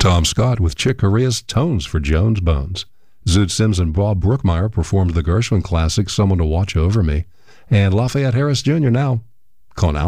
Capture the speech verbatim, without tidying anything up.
Tom Scott with Chick Corea's Tones for Jones Bones. Zoot Sims and Bob Brookmeyer performed the Gershwin classic Someone to Watch Over Me. And Lafayette Harris Junior now, Con